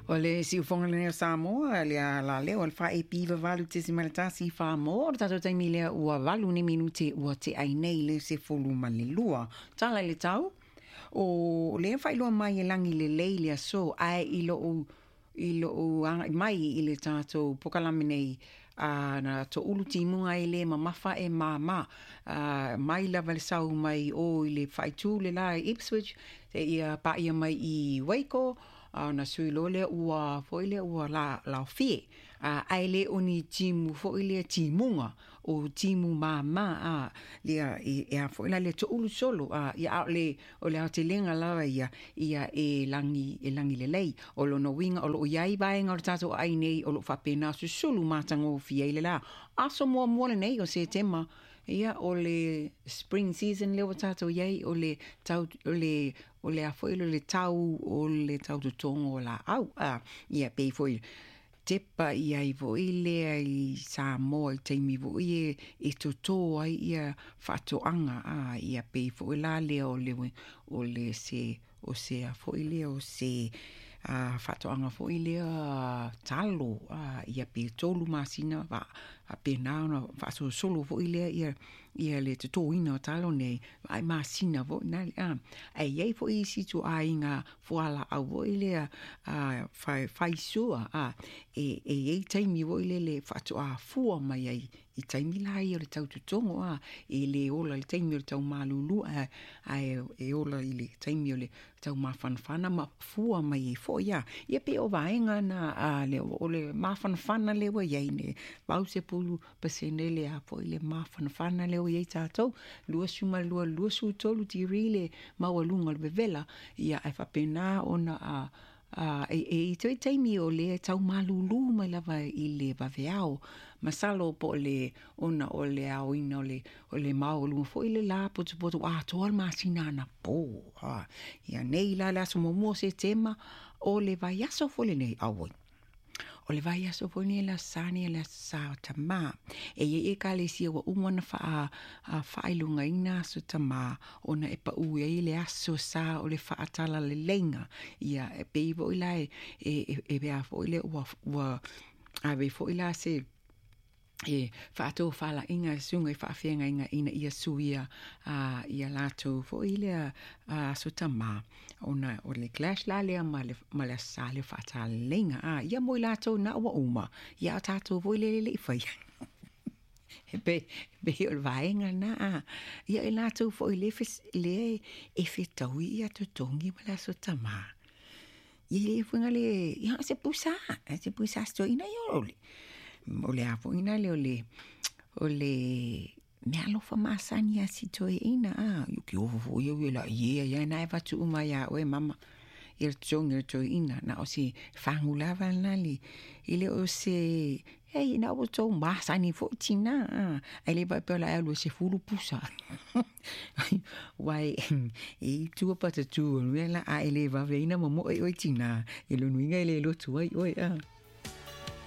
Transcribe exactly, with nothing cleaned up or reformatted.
O le si ufonga le Samoa, le a la leo al fa e piva valu te si malata si fa mo, tato te mi lea ua valu ni minuti ua te ai nei le se folu ma le lua. Tala le tau, o le fa ilo mai e langi le leile a so, ai ilo o ilo o mai i le tato pokalami nei a na to ulu timunga i le mamafa e mama uh, mai lava le sau mai o i le faitu le la i Ipswich te ia pa ia mai i Waco uh, na sui lo le ua fo ile ua la la fie uh, ai le oni timu fo ile timunga o timu mama a uh, le e e fo ile le to ulu solo a uh, ia le o le te lenga lava ia ia e langi e langi le lei o lo no winga o lo iai vai ngor tato ai nei o lo fa pena su sulu matango fie ile la aso mo mo nei o se tema ia o le spring season le tato iai o le tau o le o le afoilo le tau o le tau to tongo la au a ia pe foi tepa ia i vo ile i sa mo te mi vo ie e to to ai ia fato anga a ia pe foi la le o le o le se o se a foi le o se a fato anga foi le talo a ia pe tolu masina va a pe na na fa so solo foi le ia ia le to ina talo nei ai masina vo na a ai ai foi si tu ai nga foala a vo ile a fai fai sua a e e e taimi vo ile le fato a fua mai ai i taimi la i le tau tutongo a e le ola le taimi le tau malulu a ai e ola i le taimi le tau mafanfana ma fua mai e fo ia ia pe o vaenga na a le o le mafanfana le wa ia ne vau se pulu pasene le a fo ile mafanfana le o ia tatou lua suma lua lua su tolu ti rile ma o lunga le vela ia ai fa pena ona a Uh, e, e te taimi o le tau malulu mai lava i le vaveao masalo po le ona o le au ina o le, o le maulu fo i le la potu potu a toal masina na po uh, ia nei la la so mo se tema o le vaiaso fo le nei awoi o le vai aso poni la sani la sa tama e e ka le si o umana fa a fa ilunga ina so tama ona e pa u e le aso sa o le fa atala le lenga ia e pe vo ila e e e be a fo ile wa wa a be fo ila se e fa to fa la inga sunga fa fienga inga ina ia suia a ia lato fo ile a so tama ona o le clash la le ma le ma le sale fa ta lenga a ia mo lato na wa uma ia tato vo ile le fa be be o vaenga na ia lato fo ile le e fitau ia to tongi ma la so tama ia funga le ia se pusa se pusa sto ina yo o le apo ina le o le o le me alo fa masani a sito ina a yu ki ovo yo yo la ye ya na va tu uma ya o mama il jonge to ina na o si fangula va na li ile o se hey na o to masani fo tina a ele va per la lo se fulu pusa wai e tu pa tu la a ele va veina mo o tina ele nuinga ele lo tu ai oi a